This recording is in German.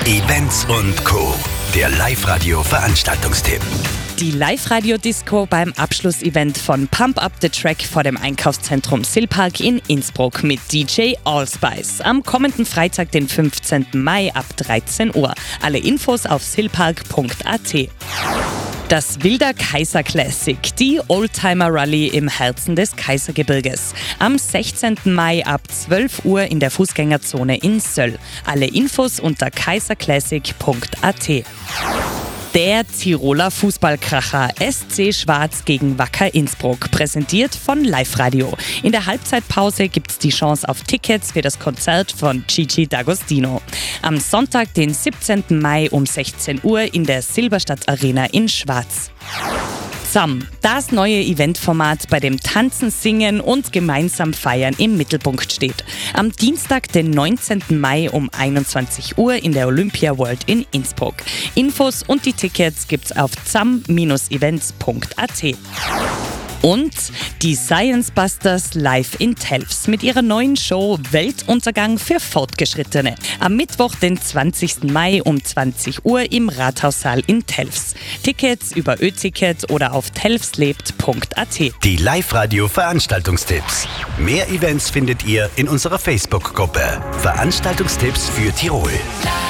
Events und Co. Der Live-Radio-Veranstaltungstipp. Die Live-Radio-Disco beim Abschlussevent von Pump Up the Track vor dem Einkaufszentrum Silpark in Innsbruck mit DJ Allspice. Am kommenden Freitag, den 15. Mai ab 13 Uhr. Alle Infos auf silpark.at. Das Wilder Kaiser Classic, die Oldtimer Rallye im Herzen des Kaisergebirges. Am 16. Mai ab 12 Uhr in der Fußgängerzone in Söll. Alle Infos unter kaiserclassic.at. Der Tiroler Fußballkracher SC Schwarz gegen Wacker Innsbruck, präsentiert von Live Radio. In der Halbzeitpause gibt's die Chance auf Tickets für das Konzert von Gigi D'Agostino. Am Sonntag, den 17. Mai um 16 Uhr in der Silberstadt Arena in Schwarz. ZAM, das neue Eventformat, bei dem Tanzen, Singen und gemeinsam Feiern im Mittelpunkt steht. Am Dienstag, den 19. Mai um 21 Uhr in der Olympia World in Innsbruck. Infos und die Tickets gibt's auf zam-events.at. Und die Science Busters live in Telfs mit ihrer neuen Show Weltuntergang für Fortgeschrittene. Am Mittwoch, den 20. Mai um 20 Uhr im Rathaussaal in Telfs. Tickets über Ö-Ticket oder auf telfslebt.at. Die Live-Radio-Veranstaltungstipps. Mehr Events findet ihr in unserer Facebook-Gruppe. Veranstaltungstipps für Tirol.